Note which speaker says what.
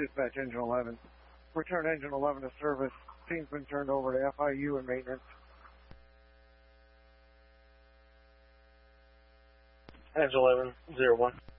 Speaker 1: Dispatch Engine 11. Return Engine 11 to service. Scene's been turned over to FIU and maintenance.
Speaker 2: Engine 11, 01.